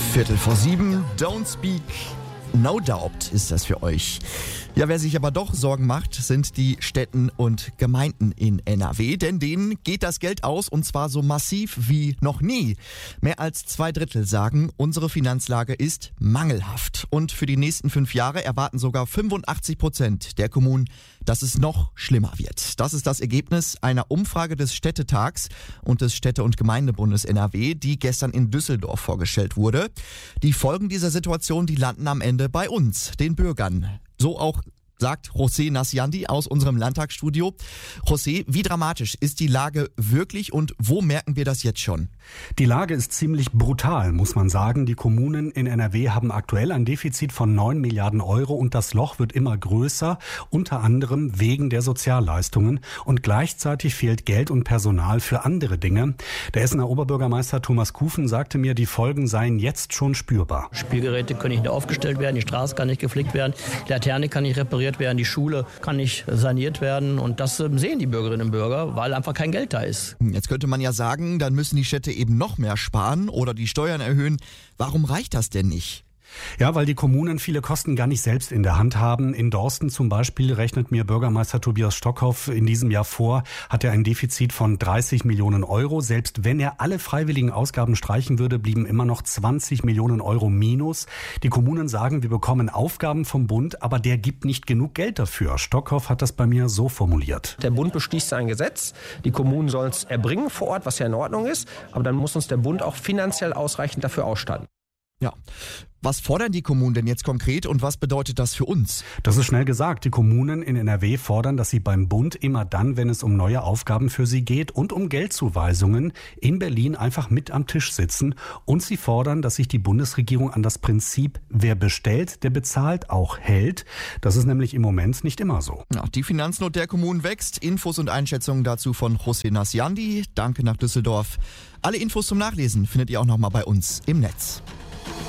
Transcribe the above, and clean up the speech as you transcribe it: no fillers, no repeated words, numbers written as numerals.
7:15, Don't Speak, No Doubt ist das für euch. Ja, wer sich aber doch Sorgen macht, sind die Städten und Gemeinden in NRW, denn denen geht das Geld aus und zwar so massiv wie noch nie. Mehr als 2/3 sagen, unsere Finanzlage ist mangelhaft. Und für die nächsten 5 Jahre erwarten sogar 85% der Kommunen, dass es noch schlimmer wird. Das ist das Ergebnis einer Umfrage des Städtetags und des Städte- und Gemeindebundes NRW, die gestern in Düsseldorf vorgestellt wurde. Die Folgen dieser Situation, die landen am Ende bei uns, den Bürgern. So auch sagt José Nasciandi aus unserem Landtagsstudio. José, wie dramatisch ist die Lage wirklich und wo merken wir das jetzt schon? Die Lage ist ziemlich brutal, muss man sagen. Die Kommunen in NRW haben aktuell ein Defizit von 9 Milliarden Euro und das Loch wird immer größer, unter anderem wegen der Sozialleistungen. Und gleichzeitig fehlt Geld und Personal für andere Dinge. Der Essener Oberbürgermeister Thomas Kufen sagte mir, die Folgen seien jetzt schon spürbar. Spielgeräte können nicht aufgestellt werden, die Straße kann nicht geflickt werden, die Laterne kann nicht repariert werden, die Schule kann nicht saniert werden und das sehen die Bürgerinnen und Bürger, weil einfach kein Geld da ist. Jetzt könnte man ja sagen, dann müssen die Städte eben noch mehr sparen oder die Steuern erhöhen. Warum reicht das denn nicht? Ja, weil die Kommunen viele Kosten gar nicht selbst in der Hand haben. In Dorsten zum Beispiel rechnet mir Bürgermeister Tobias Stockhoff in diesem Jahr vor, hat er ein Defizit von 30 Millionen Euro. Selbst wenn er alle freiwilligen Ausgaben streichen würde, blieben immer noch 20 Millionen Euro minus. Die Kommunen sagen, wir bekommen Aufgaben vom Bund, aber der gibt nicht genug Geld dafür. Stockhoff hat das bei mir so formuliert. Der Bund beschließt ein Gesetz, die Kommunen sollen es erbringen vor Ort, was ja in Ordnung ist, aber dann muss uns der Bund auch finanziell ausreichend dafür ausstatten. Ja. Was fordern die Kommunen denn jetzt konkret und was bedeutet das für uns? Das ist schnell gesagt. Die Kommunen in NRW fordern, dass sie beim Bund immer dann, wenn es um neue Aufgaben für sie geht und um Geldzuweisungen, in Berlin einfach mit am Tisch sitzen. Und sie fordern, dass sich die Bundesregierung an das Prinzip, wer bestellt, der bezahlt, auch hält. Das ist nämlich im Moment nicht immer so. Ja, die Finanznot der Kommunen wächst. Infos und Einschätzungen dazu von José Nasciandi. Danke nach Düsseldorf. Alle Infos zum Nachlesen findet ihr auch nochmal bei uns im Netz.